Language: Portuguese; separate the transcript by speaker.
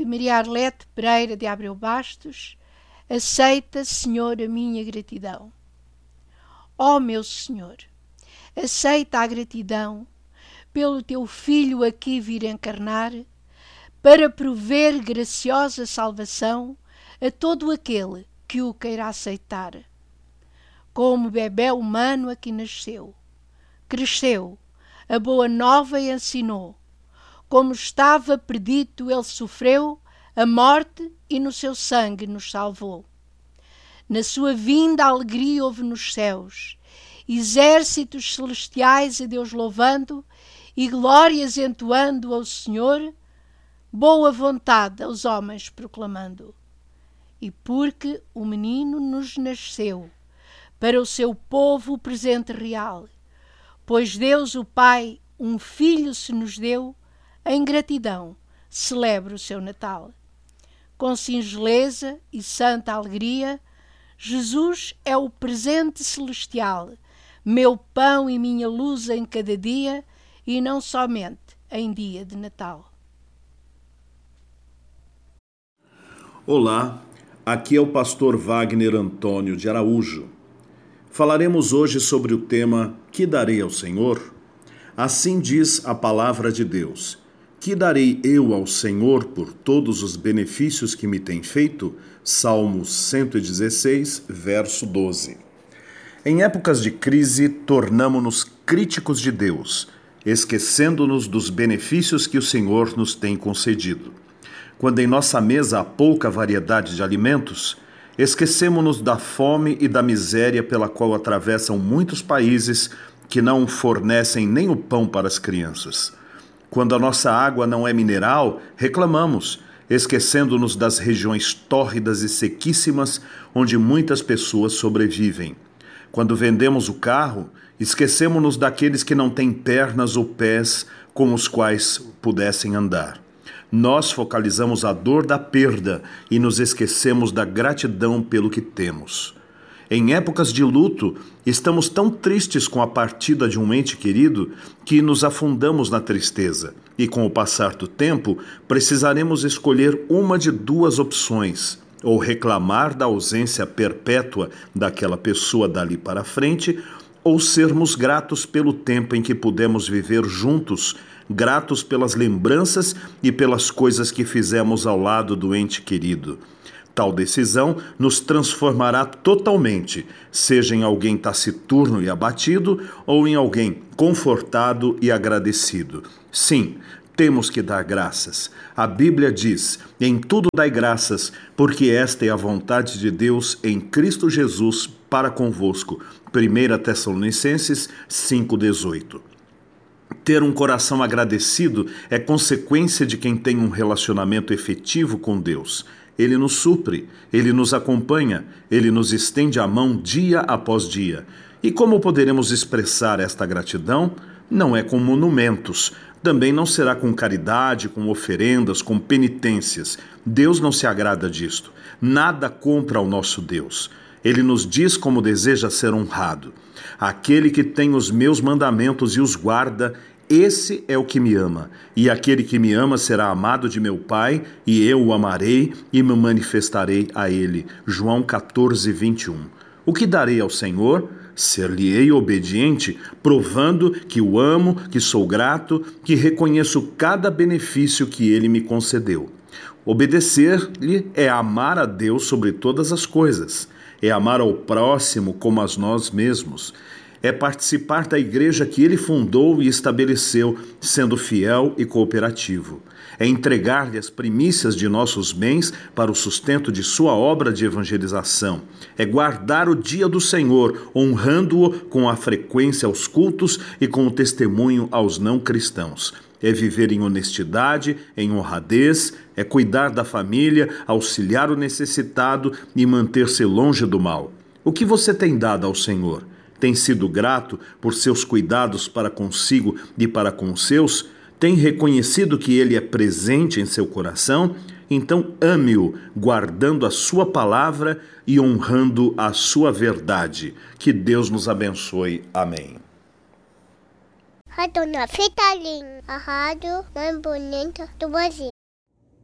Speaker 1: de Maria Arlete Pereira de Abreu Bastos, aceita, Senhor, a minha gratidão. Ó meu Senhor, aceita a gratidão pelo teu Filho aqui vir encarnar, para prover graciosa salvação a todo aquele que o queira aceitar. Como bebé humano aqui nasceu, cresceu, a boa nova ensinou. Como estava perdido, ele sofreu a morte e no seu sangue nos salvou. Na sua vinda, alegria houve nos céus, exércitos celestiais a Deus louvando e glórias entoando ao Senhor, boa vontade aos homens proclamando. E porque o menino nos nasceu, para o seu povo o presente real, pois Deus o Pai um filho se nos deu, em gratidão celebra o seu Natal. Com singeleza e santa alegria, Jesus é o presente celestial, meu pão e minha luz em cada dia, e não somente em dia de Natal.
Speaker 2: Olá, aqui é o pastor Wagner Antônio de Araújo. Falaremos hoje sobre o tema Que darei ao Senhor? Assim diz a palavra de Deus. Que darei eu ao Senhor por todos os benefícios que me tem feito? Salmos 116, verso 12. Em épocas de crise, tornamo-nos críticos de Deus, esquecendo-nos dos benefícios que o Senhor nos tem concedido. Quando em nossa mesa há pouca variedade de alimentos, esquecemo-nos da fome e da miséria pela qual atravessam muitos países que não fornecem nem o pão para as crianças. Quando a nossa água não é mineral, reclamamos, esquecendo-nos das regiões tórridas e sequíssimas onde muitas pessoas sobrevivem. Quando vendemos o carro, esquecemo-nos daqueles que não têm pernas ou pés com os quais pudessem andar. Nós focalizamos a dor da perda e nos esquecemos da gratidão pelo que temos. Em épocas de luto, estamos tão tristes com a partida de um ente querido que nos afundamos na tristeza. E com o passar do tempo, precisaremos escolher uma de duas opções: ou reclamar da ausência perpétua daquela pessoa dali para frente, ou sermos gratos pelo tempo em que pudemos viver juntos, gratos pelas lembranças e pelas coisas que fizemos ao lado do ente querido. Tal decisão nos transformará totalmente, seja em alguém taciturno e abatido ou em alguém confortado e agradecido. Sim, temos que dar graças. A Bíblia diz: em tudo dai graças, porque esta é a vontade de Deus em Cristo Jesus para convosco. 1 Tessalonicenses 5,18. Ter um coração agradecido é consequência de quem tem um relacionamento efetivo com Deus. Ele nos supre, Ele nos acompanha, Ele nos estende a mão dia após dia. E como poderemos expressar esta gratidão? Não é com monumentos, também não será com caridade, com oferendas, com penitências. Deus não se agrada disto. Nada compra ao nosso Deus. Ele nos diz como deseja ser honrado. Aquele que tem os meus mandamentos e os guarda, esse é o que me ama, e aquele que me ama será amado de meu Pai, e eu o amarei e me manifestarei a ele. João 14, 21. O que darei ao Senhor? Ser-lhe-ei obediente, provando que o amo, que sou grato, que reconheço cada benefício que ele me concedeu. Obedecer-lhe é amar a Deus sobre todas as coisas, é amar ao próximo como a nós mesmos. É participar da igreja que ele fundou e estabeleceu, sendo fiel e cooperativo. É entregar-lhe as primícias de nossos bens para o sustento de sua obra de evangelização. É guardar o dia do Senhor, honrando-o com a frequência aos cultos e com o testemunho aos não cristãos. É viver em honestidade, em honradez, é cuidar da família, auxiliar o necessitado e manter-se longe do mal. O que você tem dado ao Senhor? Tem sido grato por seus cuidados para consigo e para com os seus? Tem reconhecido que Ele é presente em seu coração? Então ame-o, guardando a sua palavra e honrando a sua verdade. Que Deus nos abençoe. Amém.
Speaker 3: Rádio na Fita Linha, a rádio mais bonita do Brasil.